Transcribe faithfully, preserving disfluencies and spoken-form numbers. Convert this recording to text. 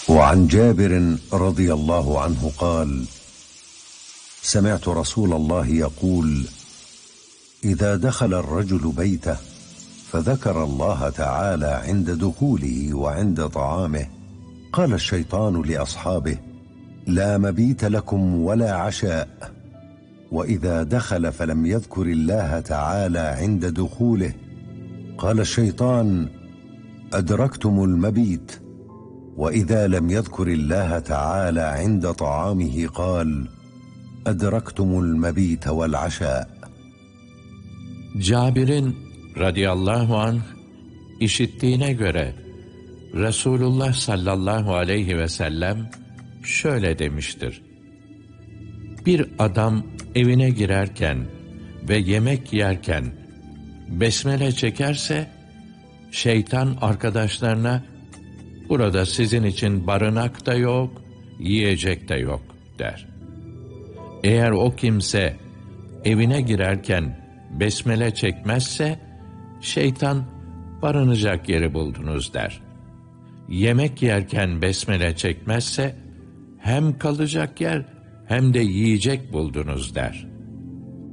وعن جابر رضي الله عنه قال: سمعت رسول الله يقول: إذا دخل الرجل بيته فذكر الله تعالى عند دخوله وعند طعامه، قال الشيطان لأصحابه: لا مبيت لكم ولا عشاء. وإذا دخل فلم يذكر الله تعالى عند دخوله، قال الشيطان: أدركتم المبيت. وإذا لم يذكر الله تعالى عند طعامه، قال: أدركتم المبيت والعشاء. Cabir'in radıyallahu anh işittiğine göre Resulullah sallallahu aleyhi ve sellem şöyle demiştir: Bir adam evine girerken ve yemek yerken besmele çekerse, şeytan arkadaşlarına burada sizin için barınak da yok, yiyecek de yok der. Eğer o kimse evine girerken besmele çekmezse, şeytan barınacak yeri buldunuz der. Yemek yerken besmele çekmezse, hem kalacak yer hem de yiyecek buldunuz der.